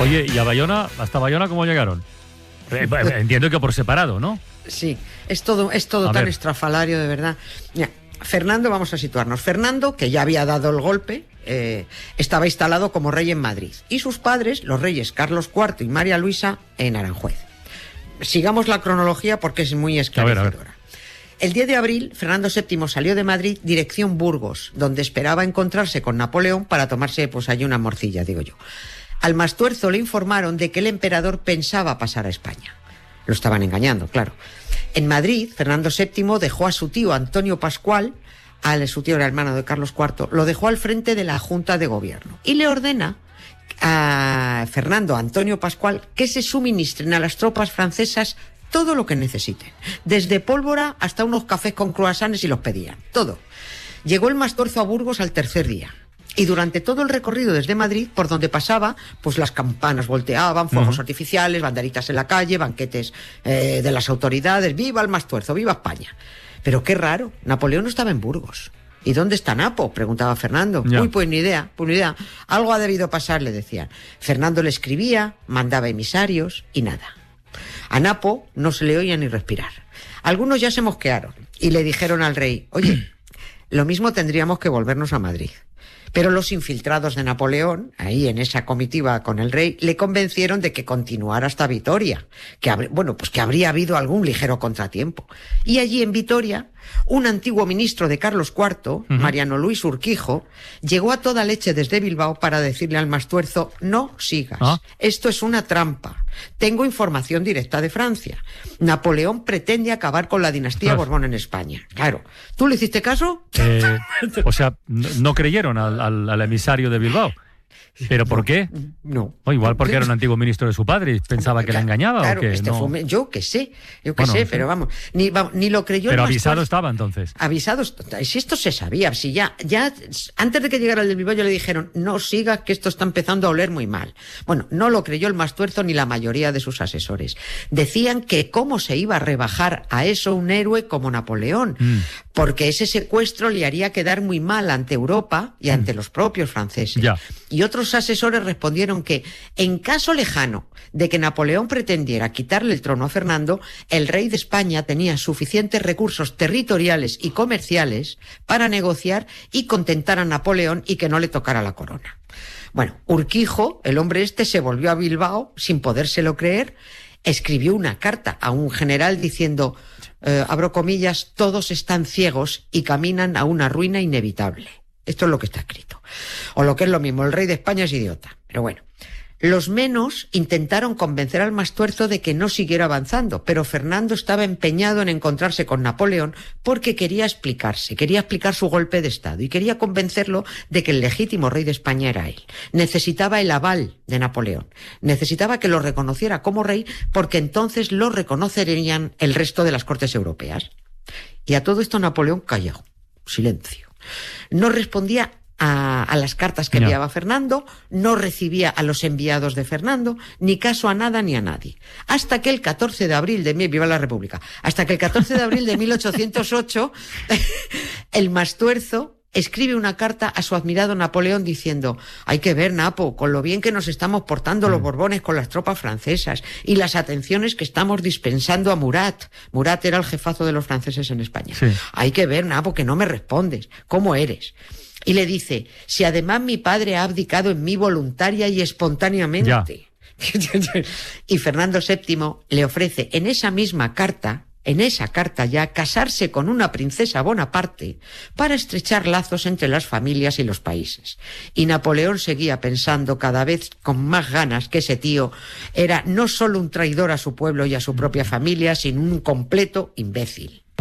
Oye, ¿y a Bayona, hasta Bayona cómo llegaron? Entiendo que por separado, ¿no? Sí, es todo tan estrafalario, de verdad. Mira, Fernando, vamos a situarnos. Fernando, que ya había dado el golpe, estaba instalado como rey en Madrid. Y sus padres, los reyes Carlos IV y María Luisa, en Aranjuez. Sigamos la cronología porque es muy esclarecedora. A ver. El 10 de abril, Fernando VII salió de Madrid dirección Burgos, donde esperaba encontrarse con Napoleón para tomarse pues allí una morcilla, digo yo. Al Mastuerzo le informaron de que el emperador pensaba pasar a España. Lo estaban engañando, claro. En Madrid, Fernando VII dejó a su tío Antonio Pascual, su tío era hermano de Carlos IV, lo dejó al frente de la Junta de Gobierno y le ordena a Fernando Antonio Pascual que se suministren a las tropas francesas todo lo que necesiten, desde pólvora hasta unos cafés con croissants y los pedían, todo. Llegó el Mastuerzo a Burgos al tercer día. Y durante todo el recorrido desde Madrid, por donde pasaba, pues las campanas volteaban, fuegos artificiales, banderitas en la calle, banquetes de las autoridades. ¡Viva el Mastuerzo! ¡Viva España! Pero qué raro, Napoleón no estaba en Burgos. ¿Y dónde está Napo?, preguntaba Fernando. Ya. Uy, pues ni idea. Algo ha debido pasar, le decían. Fernando le escribía, mandaba emisarios y nada. A Napo no se le oía ni respirar. Algunos ya se mosquearon y le dijeron al rey: oye, lo mismo tendríamos que volvernos a Madrid. Pero los infiltrados de Napoleón, ahí en esa comitiva con el rey, le convencieron de que continuara hasta Vitoria, que habría habido algún ligero contratiempo. Y allí en Vitoria, un antiguo ministro de Carlos IV, Mariano Luis Urquijo, llegó a toda leche desde Bilbao para decirle al Mastuerzo: no sigas, esto es una trampa. Tengo información directa de Francia. Napoleón pretende acabar con la dinastía Borbón en España. Claro, ¿tú le hiciste caso? O sea, no creyeron al emisario de Bilbao. ¿Pero por qué? No. O igual porque era un antiguo ministro de su padre y pensaba que la engañaba. Claro, ¿o qué? Yo qué sé, pero vamos, ni lo creyó. Pero avisado estaba entonces. Avisado, si esto se sabía, si ya antes de que llegara el de Bilbao le dijeron: no sigas, que esto está empezando a oler muy mal. Bueno, no lo creyó el Mastuerzo ni la mayoría de sus asesores. Decían que cómo se iba a rebajar a eso un héroe como Napoleón, porque ese secuestro le haría quedar muy mal ante Europa y ante los propios franceses. Ya. Y otros asesores respondieron que, en caso lejano de que Napoleón pretendiera quitarle el trono a Fernando, el rey de España tenía suficientes recursos territoriales y comerciales para negociar y contentar a Napoleón y que no le tocara la corona. Bueno, Urquijo, el hombre se volvió a Bilbao sin podérselo creer, escribió una carta a un general diciendo, abro comillas: todos están ciegos y caminan a una ruina inevitable. Esto es lo que está escrito. O lo que es lo mismo, el rey de España es idiota. Pero bueno, los menos intentaron convencer al Mastuerzo de que no siguiera avanzando, pero Fernando estaba empeñado en encontrarse con Napoleón porque quería explicar su golpe de estado y quería convencerlo de que el legítimo rey de España era él. Necesitaba el aval de Napoleón. Necesitaba que lo reconociera como rey, porque entonces lo reconocerían el resto de las cortes europeas. Y a todo esto Napoleón calló. Silencio. No respondía a las cartas que enviaba Fernando, no recibía a los enviados de Fernando, ni caso a nada ni a nadie. Hasta que el 14 de abril de... ¡Viva la República! Hasta que el 14 de abril de 1808, el Mastuerzo escribe una carta a su admirado Napoleón diciendo: hay que ver, Napo, con lo bien que nos estamos portando los Borbones con las tropas francesas y las atenciones que estamos dispensando a Murat. Murat era el jefazo de los franceses en España. Sí. Hay que ver, Napo, que no me respondes. ¿Cómo eres? Y le dice: si además mi padre ha abdicado en mí voluntaria y espontáneamente. Ya. Y Fernando VII le ofrece en esa misma carta, ya, casarse con una princesa Bonaparte para estrechar lazos entre las familias y los países. Y Napoleón seguía pensando cada vez con más ganas que ese tío era no solo un traidor a su pueblo y a su propia familia, sino un completo imbécil.